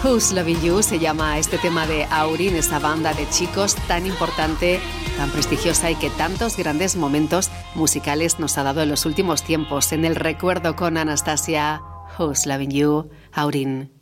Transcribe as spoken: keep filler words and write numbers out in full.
Who's Loving You se llama este tema de Aurin, esa banda de chicos tan importante, tan prestigiosa y que tantos grandes momentos musicales nos ha dado en los últimos tiempos. En el recuerdo con Anastasia, Who's Loving You, Aurin.